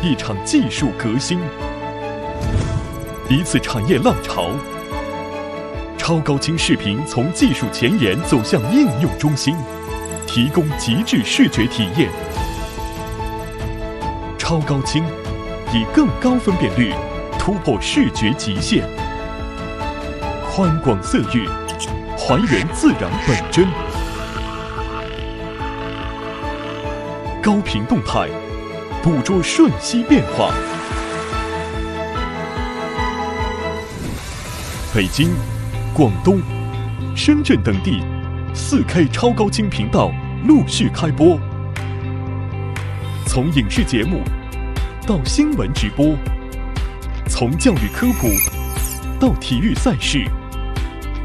一场技术革新，一次产业浪潮。超高清视频从技术前沿走向应用中心，提供极致视觉体验。超高清以更高分辨率突破视觉极限，宽广色域还原自然本真，高频动态捕捉瞬息变化。北京、广东、深圳等地4K 超高清频道陆续开播，从影视节目到新闻直播，从教育科普到体育赛事。